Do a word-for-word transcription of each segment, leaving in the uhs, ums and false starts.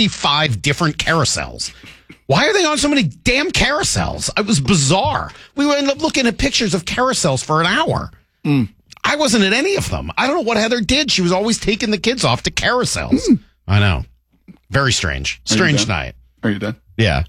fifty-five different carousels. Why are they on so many damn carousels? It was bizarre. We would end up looking at pictures of carousels for an hour. Mm. I wasn't at any of them. I don't know what Heather did. She was always taking the kids off to carousels. Mm. I know. Very strange. Strange night. Are you done? Yeah.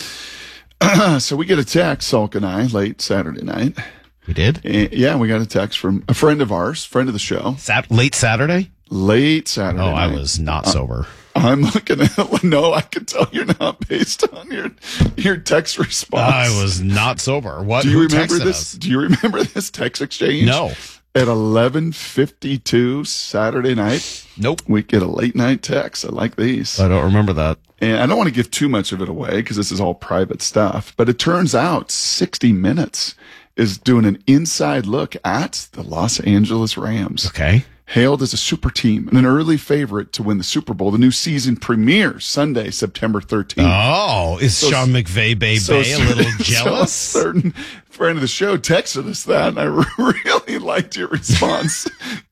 Uh, so we get a text, Salk and I, late Saturday night. We did? And, yeah, we got a text from a friend of ours, friend of the show. Sat- late Saturday? Late Saturday Oh, night. I was not uh, sober. I'm looking at no, I can tell you're not based on your your text response. I was not sober. What? Do you Who remember texted this? us? Do you remember this text exchange? No. At eleven fifty-two Saturday night. Nope. We get a late night text. I like these. I don't remember that. And I don't want to give too much of it away because this is all private stuff. But it turns out sixty Minutes is doing an inside look at the Los Angeles Rams. Okay. Hailed as a super team and an early favorite to win the Super Bowl. The new season premieres Sunday, September thirteenth. Oh, is So- Sean McVay Bay So Bay a little jealous? So a certain friend of the show texted us that, and I really liked your response.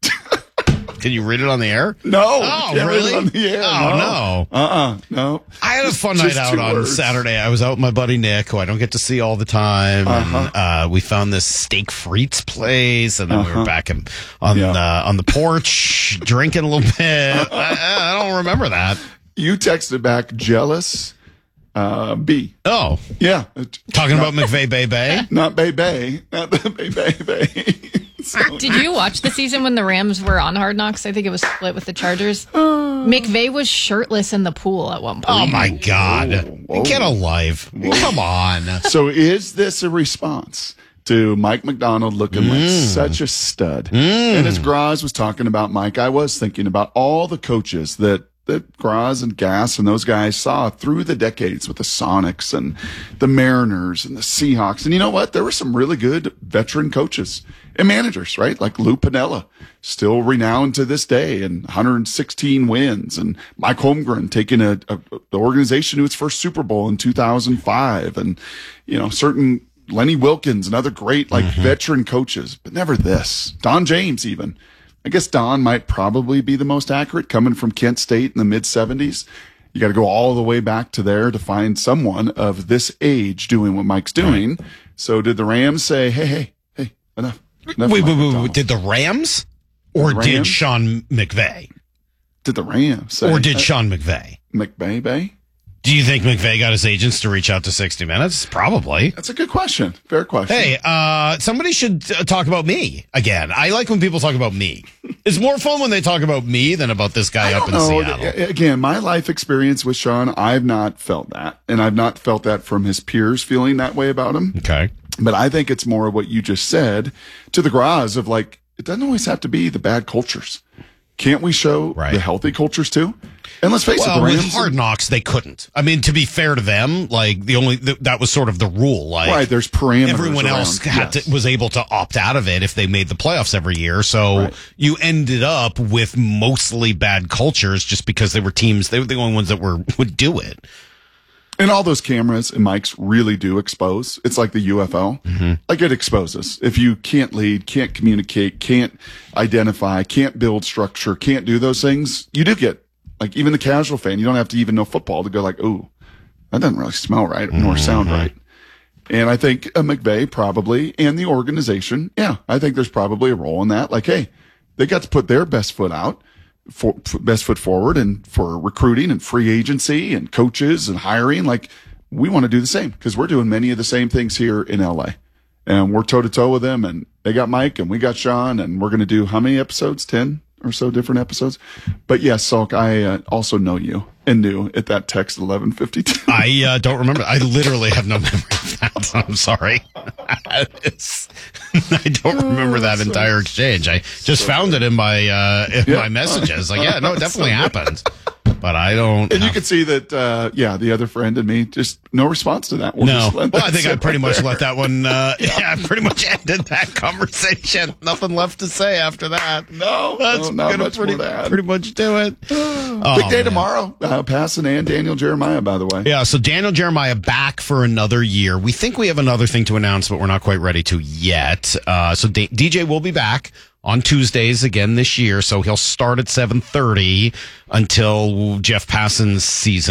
Can you read it on the air? No. Oh, can't read really? it on the air. Oh, no. Uh-uh. No. I had a fun Just night out two on words. Saturday. I was out with my buddy Nick, who I don't get to see all the time. Uh-huh. And uh, we found this steak frites place, and then we Uh-huh. were back in, on Yeah. uh, on the porch drinking a little bit. I, I don't remember that. You texted back jealous uh, B. Oh, Yeah. talking about McVay Bay Bay? Not Bay Bay. Not the Bay Bay Bay. So- Did you watch the season when the Rams were on Hard Knocks? I think it was split with the Chargers. McVay was shirtless in the pool at one point. Oh, my God. Whoa. Get a life. Come on. So is this a response to Mike McDonald looking like such a stud? And as Graz was talking about Mike, I was thinking about all the coaches that that Graz and Gass and those guys saw through the decades with the Sonics and the Mariners and the Seahawks. And you know what? There were some really good veteran coaches and managers, right? Like Lou Piniella, still renowned to this day, and one hundred sixteen wins. And Mike Holmgren taking a, a the organization to its first Super Bowl in two thousand five. And, you know, certain Lenny Wilkins and other great, like, veteran coaches, but never this. Don James, even. I guess Don might probably be the most accurate, coming from Kent State in the mid seventies. You got to go all the way back to there to find someone of this age doing what Mike's doing. So did the Rams say, hey, hey, hey, enough. enough Wait, Mike wait, wait, McDonald. wait. Did the Rams or The did Rams? Sean McVay? Did the Rams say, Or did uh, Sean McVay? McVay Bay? Do you think McVay got his agents to reach out to sixty Minutes? Probably. That's a good question. Fair question. Hey, uh, somebody should uh, talk about me again. I like when people talk about me. It's more fun when they talk about me than about this guy I up don't in know. Seattle. A- Again, my life experience with Sean, I've not felt that. And I've not felt that from his peers feeling that way about him. Okay. But I think it's more of what you just said to the Graz of like, it doesn't always have to be the bad cultures. Can't we show Right. the healthy cultures too? And let's face Well, it, the with Rams. Hard Knocks, they couldn't. I mean, to be fair to them, like the only th- that was sort of the rule. Like, right, there's parameters. everyone else around. had Yes. to, was able to opt out of it if they made the playoffs every year. So Right. you ended up with mostly bad cultures just because they were teams. They were the only ones that were would do it. And all those cameras and mics really do expose. It's like the U F O. Mm-hmm. Like it exposes. If you can't lead, can't communicate, can't identify, can't build structure, can't do those things, you do get, like, even the casual fan, you don't have to even know football to go like, ooh, that doesn't really smell right nor sound Mm-hmm. right. And I think uh, McVay probably, and the organization, yeah, I think there's probably a role in that. Like, hey, they got to put their best foot out. For, for best foot forward, and for recruiting and free agency and coaches and hiring, like we want to do the same because we're doing many of the same things here in L A, and we're toe to toe with them. And they got Mike and we got Sean, and we're going to do how many episodes? ten or so different episodes. But yes, Salk, I uh, also know you and knew at that text eleven fifty-two. I uh, don't remember. I literally have no memory of that. I'm sorry. It's, I don't remember that entire exchange. I just found it in my uh, in Yeah. my messages. Like, yeah, no, it definitely happened. But I don't. And you have- can see that, uh, yeah, the other friend and me, just no response to that. We'll No. just let Well, that I think I sit pretty right much there. let that one, uh, yeah, I pretty much ended that conversation. Nothing left to say after that. No, That's no, not gonna much pretty, more to add. pretty much do it. Oh, Big day man. tomorrow. Uh, Passon and Daniel Jeremiah, by the way. Yeah, so Daniel Jeremiah back for another year. We think we have another thing to announce, but we're not quite ready to yet. Uh, so D- DJ will be back on Tuesdays again this year, so he'll start at seven thirty until Jeff Passon's season